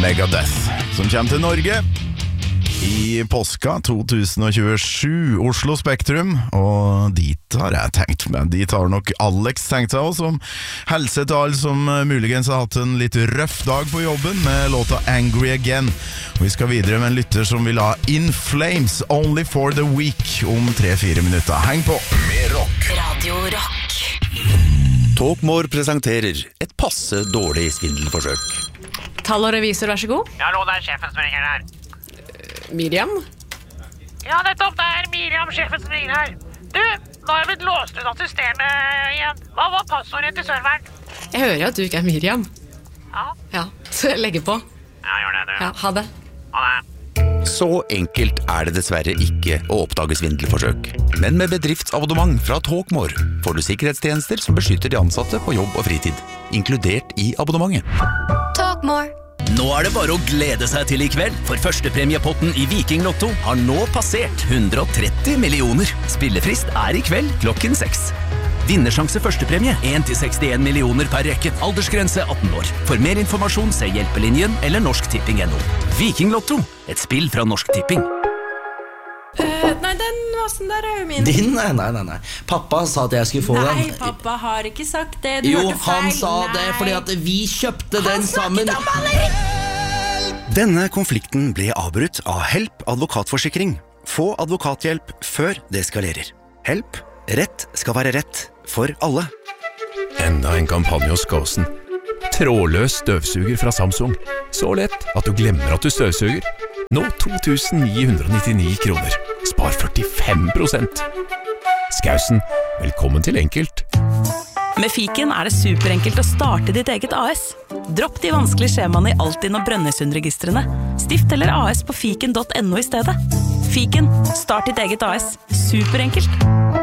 Megadeth, som kommer til Norge i påska 2027, Oslo Spektrum, og dit har jeg tenkt meg. Dit har nok Alex tenkt seg også, som helse til alle som muligens har hatt en litt røff dag på jobben med låta Angry Again. Og vi skal videre med en lytter som vil ha In Flames, Only for the Week, om 3-4 minutter. Heng på! Med rock. Radio Rock. Talkmore presenterer et passe dårlig svindelforsøk. Tall og revisor, vær så god. Ja, hallo, det sjefen som ringer her. Miriam? Ja, nettopp, det Miriam, sjefen som ringer her. Du, nå har jeg blitt låst ut av systemet igjen. Hva var passordet til serveren? Jeg hører jo at du ikke Miriam. Ja, Så jeg legger på. ja gjør det, du. Ja, ha det. Ha det. Så enkelt det dessverre ikke å oppdage svindelforsøk. Men med bedriftsabonnement fra Talkmore får du sikkerhetstjenester som beskytter de ansatte på jobb og fritid, inkludert i abonnementet. Talkmore. Nå det bare å glede seg til i kveld, for førstepremiepotten i Viking Lotto har nå passert 130 millioner. Spillefrist i kveld klokken 6. Vinnersjanse førstepremie 1-61 millioner per rekke. Aldersgrense 18 år. For mer informasjon se Hjelpelinjen eller norsktipping.no. Viking Lotto, et spill fra Norsk Tipping. Nei, den vasen der jo min. Din? Nei. Pappa sa at jeg skulle få den. Nei, pappa har ikke sagt det. Du Jo, hørte feil. han sa det fordi at vi kjøpte den sammen. Denne konflikten ble avbrutt av Help advokatforsikring. Få advokathjelp før det eskalerer. Help. Rett skal være rett for alle. Enda en kampanje hos Gåsen. Trådløs støvsuger fra Samsung. Så lett at du glemmer at du støvsuger. Nå 2.999 kroner. Spar 45%. Skausen, velkommen til Enkelt. Med Fiken det superenkelt å starte ditt eget AS. Dropp de vanskelige skjemaene i Altinn og Brønnøysundregistrene. Stift eller AS på fiken.no i stedet. Fiken, start ditt eget AS. Superenkelt.